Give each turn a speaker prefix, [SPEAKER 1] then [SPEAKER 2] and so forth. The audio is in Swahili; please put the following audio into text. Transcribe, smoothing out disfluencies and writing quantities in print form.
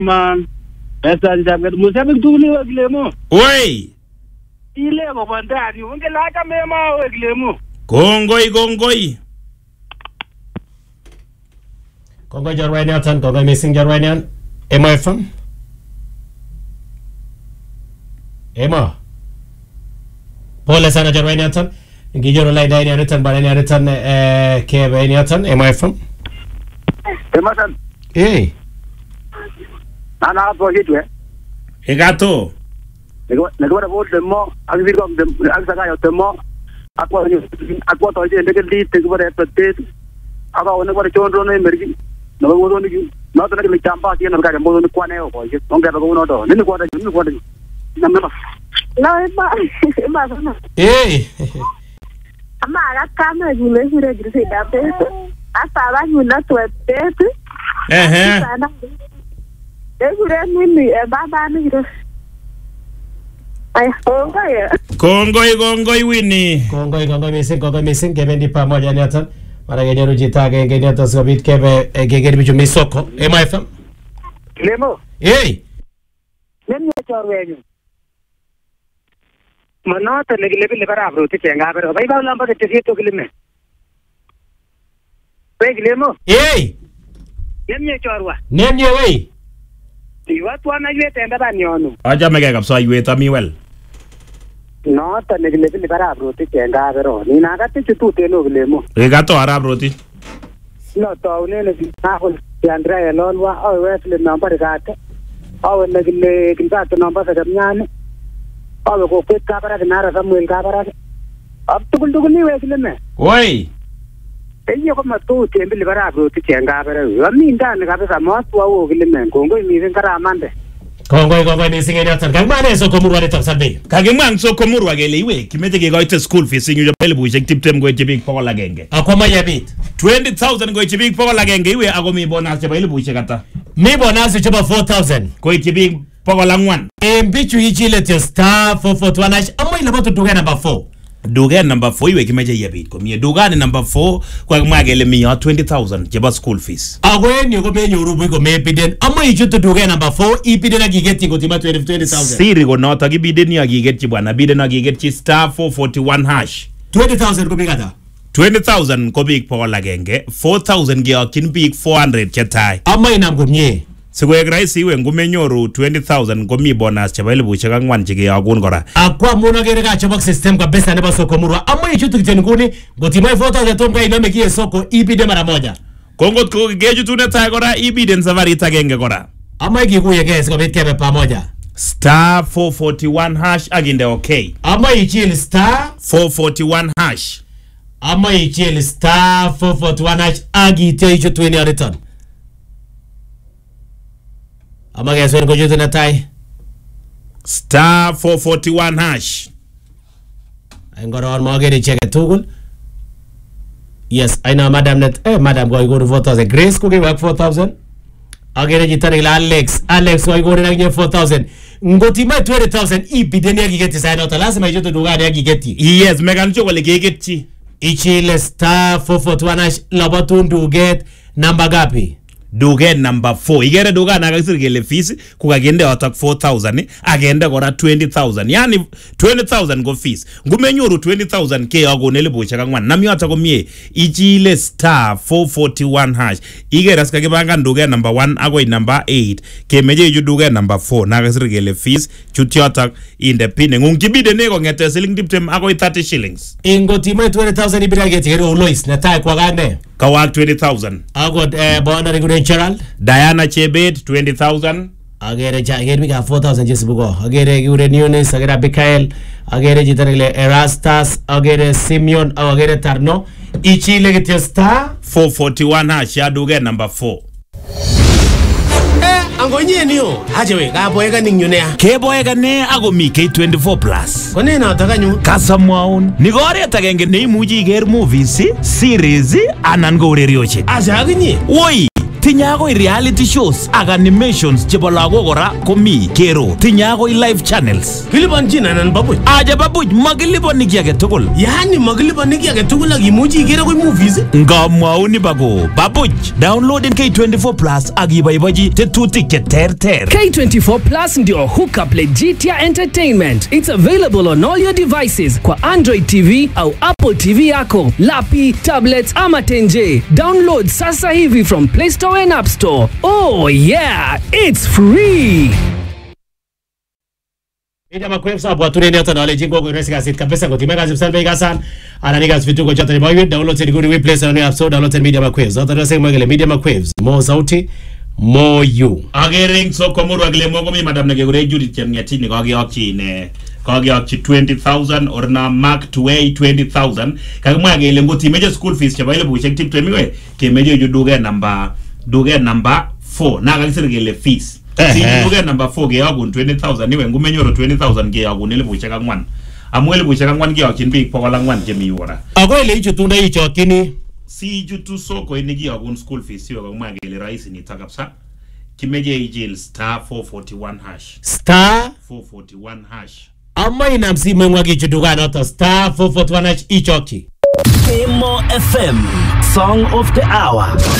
[SPEAKER 1] man. Esa jagat musabik tuli waglemo.
[SPEAKER 2] Oi.
[SPEAKER 1] Ile ko bandari unge laka mema waglemo.
[SPEAKER 2] Kongoi.
[SPEAKER 3] Kongoi Jarwanian, kongoi missing Jarwanian. Emma FM. Emma. Pole sana Jarwanian. Ngijoro lai dai niatan barani niatan ke niatan Emma FM.
[SPEAKER 1] Emma san.
[SPEAKER 3] Eh.
[SPEAKER 1] Ana po hitu
[SPEAKER 2] Egato.
[SPEAKER 1] Negara bol demo, agir kom dem, agsaka yo demo. Akwa to je ndegel di tegwara pette. Aba one bare chondro ne mergi. No wodo ni no to ne champa ti no ga mo no kwane o ko je. Onga ko no do. Ni ko da. Namma. No ba.
[SPEAKER 3] Eh.
[SPEAKER 4] Amara kama jule hire grisi da pete. Asa ba ni na to pete.
[SPEAKER 2] Kongoi Winnie.
[SPEAKER 3] Kongoi missing kebendi pamoja niatan. Mara genyeru jitage ngeniata sobit kebe geger bichu misoko. Emma FM.
[SPEAKER 1] Lemo.
[SPEAKER 3] Eh.
[SPEAKER 1] Nenya chorwenyu. Manota le barabro ti chenga pero vai ba lamba ke ti to gilme. Wei Lemo.
[SPEAKER 3] Eh.
[SPEAKER 1] Nenya chorwa.
[SPEAKER 3] Nemye wei.
[SPEAKER 1] Watu wanajua enda banyono.
[SPEAKER 2] Aja mege kapsa yueta miwel.
[SPEAKER 1] No, ta le barabro ti chenga pero ni naga ti tu te no Lemo.
[SPEAKER 2] Egato arabro ti.
[SPEAKER 1] No to ne na ko Andrea lolwa o wesle number gata. O ne le kinta number sa nyane. O ko pet ka para na Samuel ka para. Ab tugul ni wesle me.
[SPEAKER 2] Oi.
[SPEAKER 1] Eyo ko matu tembe le barabro ti chenga pero ami ndane ka pesa mo tu o gile me kongo mi ren kara mande.
[SPEAKER 3] Kongoi missing niatan. Kagmane so komurwa de tapsalbe.
[SPEAKER 2] Kagimang so komurwa gele iwe kimete ke goite school fees sinyo pele buje tiptem go tibik poko la genge.
[SPEAKER 3] Akoma yabit.
[SPEAKER 2] 20,000 go tibik poko la genge iwe ago mi bonus cheba ile buje kata.
[SPEAKER 3] Mi bonus cheba 4,000.
[SPEAKER 2] Go tibik poko la ngwan.
[SPEAKER 3] Mbichu ichile te star 441 amo ile boto duga number 4.
[SPEAKER 2] Duga number 4 iwe kimeje yabit ko mi duga ni number 4 kwa magele mi 20,000 cheba school fees.
[SPEAKER 3] Agwe ni go menyo rubu go mepiden amo ichuto duga number 4 ipiden agigeti go tima 20,000.
[SPEAKER 2] Siri go nota gibiden ya gigeti bwana biden agigeti star 441 hash.
[SPEAKER 3] 20,000 ko bigata.
[SPEAKER 2] 20,000 ko big poko la genge 4,000 gi akin big 400 chetai.
[SPEAKER 3] Amo inam go nye.
[SPEAKER 2] Sikwek raisi iwe ngumenyoru 20,000 komi bonus cheba ile buche kangwan chike yakun kora.
[SPEAKER 3] Akwa muna gere ka chobok system kwa besa nebo soko murwa. Amo ichutu kiteni kuni gotimai 4,000 tomka iname kie soko ipide mara moja.
[SPEAKER 2] Kongot ko geju tunetai kora ipiden safari itagenge kora.
[SPEAKER 3] Amo ikikuye kesi kwa bitkebe pamoja.
[SPEAKER 2] Star 441 hash aginde okay.
[SPEAKER 3] Amo ichili star
[SPEAKER 2] 441 hash.
[SPEAKER 3] Amo ichili star 441 hash agite icho 20 return. Ama geswen ko jutu na tai
[SPEAKER 2] star 441 hash.
[SPEAKER 3] Ngoron mo gere cheke tugul. Yes, I know madam net madam go 4,000. Grace ko work 4,000. Agere jitani la Alex go 4,000. Ngotima 20,000 ipideni agigeti sana ota lazima ijoto dugani agigeti.
[SPEAKER 2] Yes, megan choko le gegeti.
[SPEAKER 3] Ichile star 441 hash labatundu get number gapi?
[SPEAKER 2] Duga number 4. Igere duga nagasir gele fees kukagende watak 4,000 agende kora 20,000. Yani 20,000 go fees. Ngumenyuru 20,000 ke ago nele bocha kangwan. Nami wata kumye ichile star 441 hash. Igere skakibanga duga number 1 ago number 8. Ke meje iju duga number 4 nagasir gele fees chuti watak independent. Ngungibide nego ngete selling diptem ago 30 shillings.
[SPEAKER 3] Ingo time 20,000 ibira geti gero Lois na tai kwa gane.
[SPEAKER 2] Kawak 20,000.
[SPEAKER 3] Ago bonda regular Gerald.
[SPEAKER 2] Diana Chebet 20,000.
[SPEAKER 3] Agere we got 4,000 just bugo. Agere Gure Nunes, agere Bikael, agere Jitanile Erastas, agere Simeon, agere Tarno. Ichi legit star
[SPEAKER 2] 441 hash ya duga number 4.
[SPEAKER 3] Angonye niyo. Hajewe ka boyega ningyunea.
[SPEAKER 2] Ke boyega ne ago mi K24 plus.
[SPEAKER 3] Kone na takanyu.
[SPEAKER 2] Kasamwaun. Nigore tagenge ne imuji iger movies, series anan go urerioche.
[SPEAKER 3] Aja aginye.
[SPEAKER 2] Woi. tinye agoi reality shows ak animations chebo lagok kora komi kero. Tinye agoi live channels.
[SPEAKER 3] Kilipanchin anan babuch?
[SPEAKER 2] Aja babuch makilipani ki age tugul.
[SPEAKER 3] Yani makilipani ki age tugul ak imuchi ikere koi movies?
[SPEAKER 2] Ngamwauni bago babuch downloaden K24 Plus ak iboibochi tetutik che terter.
[SPEAKER 5] K24 Plus ndio hookup legitia entertainment. It's available on all your devices kwa Android TV au Apple TV yako, lapi, tablets ama tenje. Download sasa hivi from Play Store and App Store. Oh yeah, it's free.
[SPEAKER 3] Media Makwevs hapo atureni hata na wale jingo kwa resi kasit kabisa kwa timeka zipsan bei gasan ananigas vituko chote ni bawe download ni good replace on app store download Media Makwevs hata ndio sema ngele Media Makwevs more sauti more you
[SPEAKER 2] agering so komuru agle mogo mi madam negure Judith Chemngetini kagiyakchi 20,000 or na mark to way 20,000 kagmwa gele ngoti meje school fees chaba ile buchek tip temiwe ke meje ju duge number 4 na kagisir gele fees si duge number 4 ge yagun 20,000 niwe ngumenyoro 20,000 ge yagun ile buchek angwan amwele buchek angwan ge yakin big power angwan ke miwora
[SPEAKER 3] ago ile icho tunda icho kini
[SPEAKER 2] si jutu soko inigi yagun school fees yo kagmwa gele rais ni takapsa kimeje ijil star 441 hash
[SPEAKER 3] amma ina msime mwagi chuduga noto star 441 hash ichoki.
[SPEAKER 5] Kemo FM Song of the Hour.